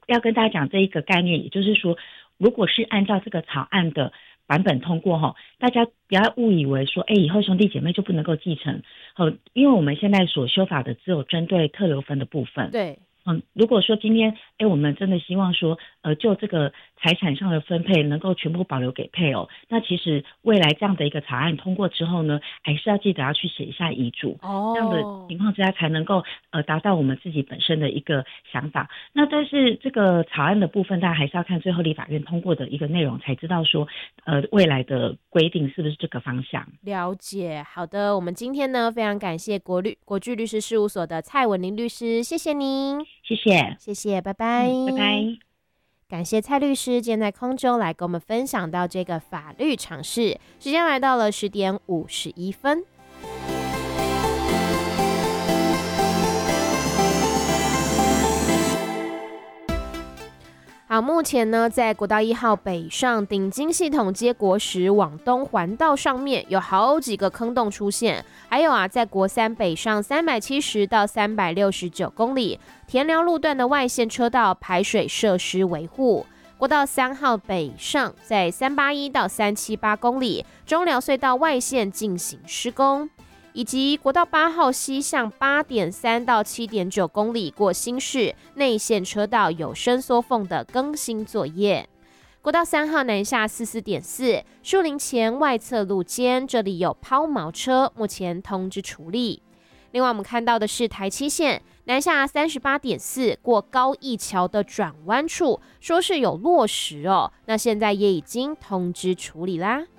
要跟大家讲这一个概念，也就是说，如果是按照这个草案的版本通过哈，大家不要误以为说，以后兄弟姐妹就不能够继承，因为我们现在所修法的只有针对特留分的部分。 对。 如果说今天，我们真的希望说，就这个财产上的分配能够全部保留给配偶，那其实未来这样的一个草案通过之后呢，还是要记得要去写一下遗嘱，这样的情况之下才能够达到我们自己本身的一个想法。那但是这个草案的部分，大家还是要看最后立法院通过的一个内容，才知道说，未来的规定是不是这个方向。 了解，好的，我们今天呢非常感谢国巨律师事务所的蔡文玲律师，谢谢您。 谢谢， 谢谢，拜拜， 拜拜。 感谢蔡律师今天在空中来跟我们分享到这个法律常识。时间来到了10点51分。好，目前呢，在国道1号北上顶金系统接国时往东环道上面有好几个坑洞出现，还有在国3北上370到369公里田寮路段的外线车道排水设施维护。国道3号北上在381到378公里中寮隧道外线进行施工。以及国道8号西向 8.3 到 7.9 公里过新市内线车道有伸缩缝的更新作业。国道3号南下 44.4 树林前外侧路肩，这里有抛锚车，目前通知处理。另外我们看到的是台七线南下 38.4 过高义桥的转弯处，说是有落石那现在也已经通知处理啦。